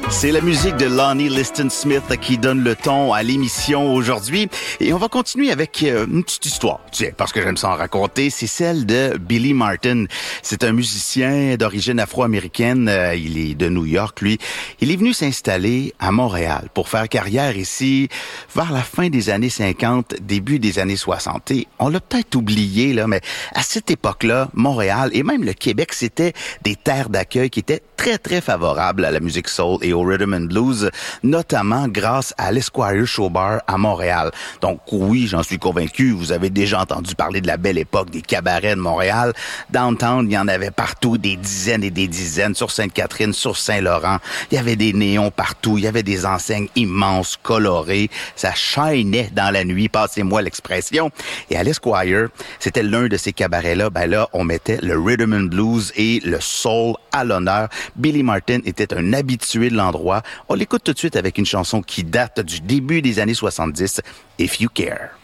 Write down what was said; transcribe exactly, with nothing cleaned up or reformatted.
C'est la musique de Lonnie Liston Smith qui donne le ton à l'émission aujourd'hui. Et on va continuer avec euh, une petite histoire, tiens, parce que j'aime ça en raconter. C'est celle de Billy Martin. C'est un musicien d'origine afro-américaine. Euh, il est de New York, lui. Il est venu s'installer à Montréal pour faire carrière ici vers la fin des années cinquante, début des années soixante. Et on l'a peut-être oublié, là, mais à cette époque-là, Montréal et même le Québec, c'était des terres d'accueil qui étaient très, très favorables à la musique soul et au rhythm and blues, notamment grâce à l'Esquire Show Bar à Montréal. Donc oui, j'en suis convaincu, vous avez déjà entendu parler de la belle époque des cabarets de Montréal. Downtown, il y en avait partout, des dizaines et des dizaines, sur Sainte-Catherine, sur Saint-Laurent. Il y avait des néons partout, il y avait des enseignes immenses, colorées. Ça shinait dans la nuit, passez-moi l'expression. Et à l'Esquire, c'était l'un de ces cabarets-là, ben là, on mettait le rhythm and blues et le soul à l'honneur. Billy Martin était un habitué de l'endroit. On l'écoute tout de suite avec une chanson qui date du début des années soixante-dix, If You Care.